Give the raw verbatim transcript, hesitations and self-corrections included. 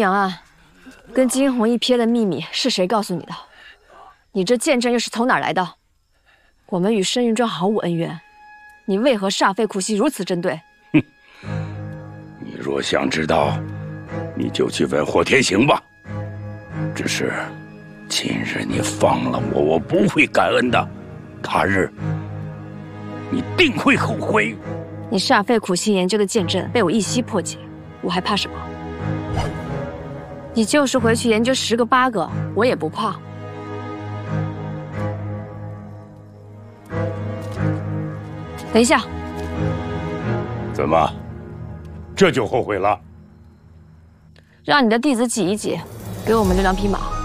长安，跟金红一瞥的秘密是谁告诉你的？你这剑阵又是从哪儿来的？我们与申云庄毫无恩怨，你为何煞费苦心如此针对？ 哼！你若想知道，你就去问霍天行吧。只是，今日你放了我，我不会感恩的。他日，你定会后悔。 你煞费苦心研究的剑阵被我一夕破解，我还怕什么？你就是回去研究十个八个，我也不怕。等一下， 怎么，这就后悔了？ 让你的弟子挤一挤，给我们留两匹马。